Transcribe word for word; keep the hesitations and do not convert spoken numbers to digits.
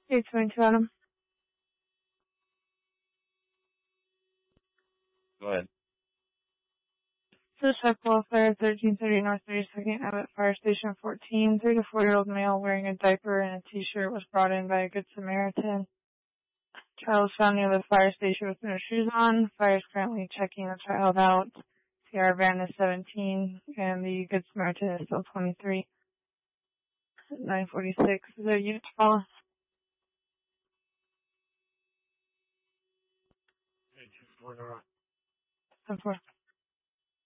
eight twenty-two, Adam. Go ahead. Suspect welfare, thirteen thirty North thirty-second Abbott Fire Station fourteen. Three to four year old male wearing a diaper and a t-shirt was brought in by a Good Samaritan. Child was found near the fire station with no shoes on. Fire is currently checking the child out. C R van is seventeen and the Good Samaritan is still twenty-three. nine forty-six. Is there a unit to follow? eight two four, ten four.